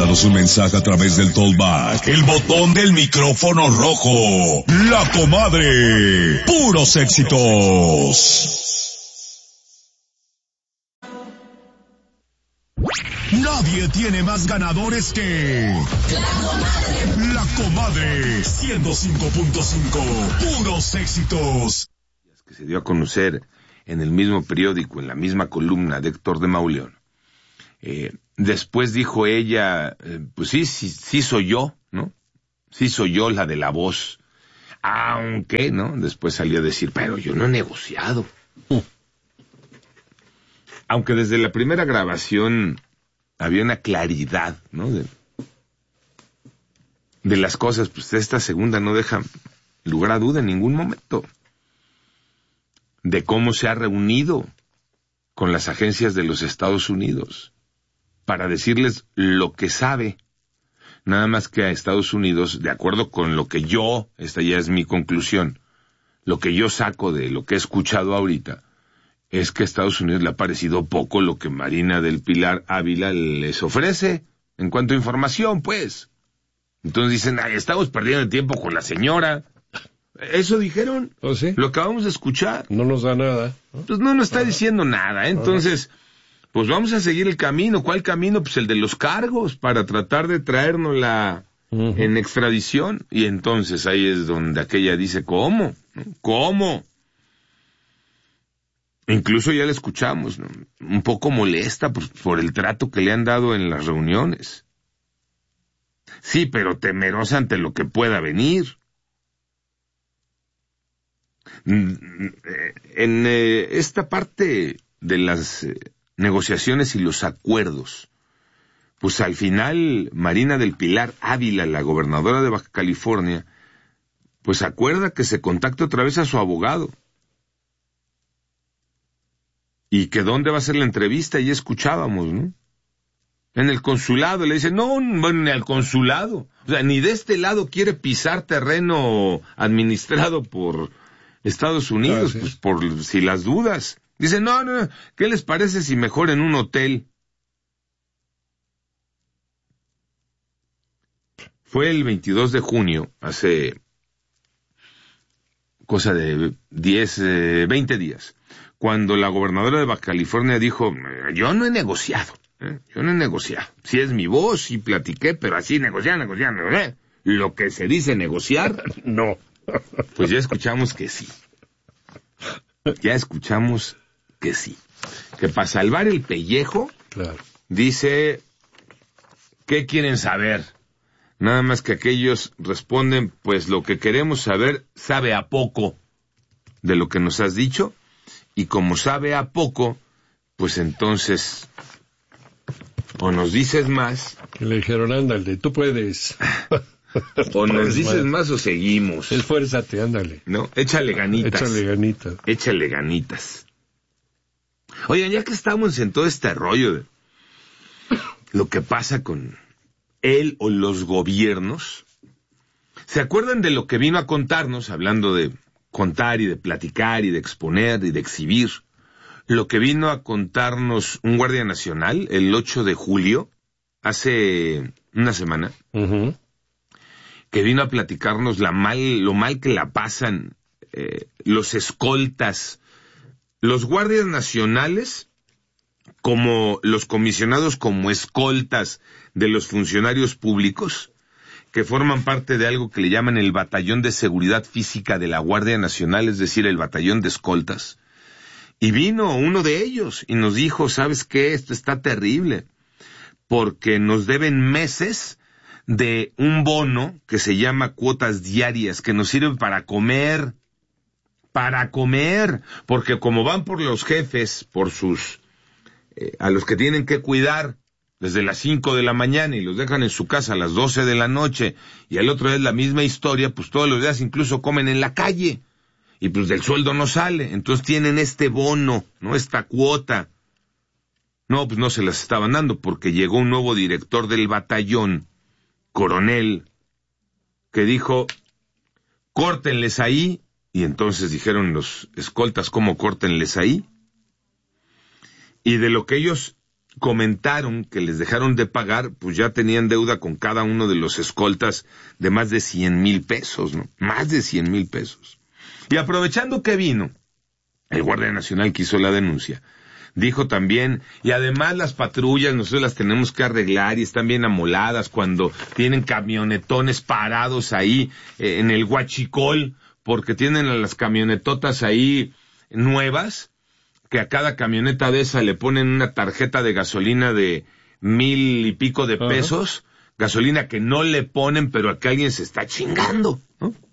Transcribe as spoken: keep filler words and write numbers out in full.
Mándanos un mensaje a través del Talkback, el botón del micrófono rojo. La Comadre. Puros éxitos. Nadie tiene más ganadores que La Comadre. La Comadre. ciento cinco punto cinco. Puros éxitos. Que se dio a conocer en el mismo periódico, en la misma columna de Héctor de Mauleón. Eh, después dijo ella, eh, pues sí, sí, sí soy yo, ¿no? Sí soy yo la de la voz. Aunque, ¿no? Después salió a decir, pero yo no he negociado. Uh. Aunque desde la primera grabación había una claridad, ¿no? De, de las cosas, pues esta segunda no deja lugar a duda en ningún momento. De cómo se ha reunido con las agencias de los Estados Unidos para decirles lo que sabe. Nada más que a Estados Unidos, de acuerdo con lo que yo, esta ya es mi conclusión, lo que yo saco de lo que he escuchado ahorita, es que a Estados Unidos le ha parecido poco lo que Marina del Pilar Ávila les ofrece en cuanto a información, pues. Entonces dicen, ay, estamos perdiendo el tiempo con la señora. Eso dijeron. ¿Oh, sí? Lo acabamos de escuchar. No nos da nada, ¿no? Pues no nos está diciendo nada, ¿eh? Entonces, pues vamos a seguir el camino. ¿Cuál camino? Pues el de los cargos, para tratar de traérnosla uh-huh. en extradición. Y entonces ahí es donde aquella dice, ¿cómo? ¿Cómo? Incluso ya la escuchamos, ¿no? Un poco molesta por, por el trato que le han dado en las reuniones. Sí, pero temerosa ante lo que pueda venir. En eh, esta parte de las eh, negociaciones y los acuerdos, pues al final Marina del Pilar Ávila, la gobernadora de Baja California, pues acuerda que se contacte otra vez a su abogado. Y que dónde va a ser la entrevista, ya escuchábamos, ¿no? En el consulado, le dice, no, bueno, ni al consulado. O sea, ni de este lado quiere pisar terreno administrado por Estados Unidos, ah, sí. Pues por si las dudas. Dice, no, no, ¿qué les parece si mejor en un hotel? Fue el veintidós de junio, hace cosa de diez, veinte días, cuando la gobernadora de Baja California dijo, yo no he negociado, ¿eh? yo no he negociado. Sí es mi voz, sí platiqué, pero así negociar, negociar, negociar. Lo que se dice negociar, no. Pues ya escuchamos que sí. Ya escuchamos que sí. Que para salvar el pellejo, claro. Dice, ¿qué quieren saber? Nada más que aquellos responden, pues lo que queremos saber sabe a poco de lo que nos has dicho, y como sabe a poco, pues entonces, o nos dices más. Que le dijeron, ándale, tú puedes. O nos dices más. más o seguimos. Esfuérzate, ándale. No, échale ganitas. Échale ganitas. Échale ganitas. Oigan, ya que estamos en todo este rollo de lo que pasa con él o los gobiernos, ¿se acuerdan de lo que vino a contarnos, hablando de contar y de platicar y de exponer y de exhibir, lo que vino a contarnos un guardia nacional el ocho de julio, hace una semana? Uh-huh. Que vino a platicarnos la mal, lo mal que la pasan eh, los escoltas, los guardias nacionales, como los comisionados como escoltas de los funcionarios públicos, que forman parte de algo que le llaman el Batallón de Seguridad Física de la Guardia Nacional, es decir, el Batallón de Escoltas. Y vino uno de ellos y nos dijo, ¿sabes qué? Esto está terrible, porque nos deben meses de un bono que se llama cuotas diarias, que nos sirve para comer, para comer, porque como van por los jefes, por sus, eh, a los que tienen que cuidar desde las cinco de la mañana y los dejan en su casa a las doce de la noche, y al otro día es la misma historia, pues todos los días incluso comen en la calle, y pues del sueldo no sale, entonces tienen este bono, ¿no? Esta cuota. No, pues no se las estaban dando, porque llegó un nuevo director del batallón, coronel, que dijo, córtenles ahí, y entonces dijeron los escoltas, ¿cómo córtenles ahí? Y de lo que ellos comentaron que les dejaron de pagar, pues ya tenían deuda con cada uno de los escoltas de más de cien mil pesos, ¿no? Más de cien mil pesos. Y aprovechando que vino el Guardia Nacional que hizo la denuncia, dijo también, y además las patrullas nosotros las tenemos que arreglar y están bien amoladas cuando tienen camionetones parados ahí eh, en el Huachicol, porque tienen a las camionetotas ahí nuevas, que a cada camioneta de esa le ponen una tarjeta de gasolina de mil y pico de pesos, uh-huh. gasolina que no le ponen, pero a que alguien se está chingando, ¿no?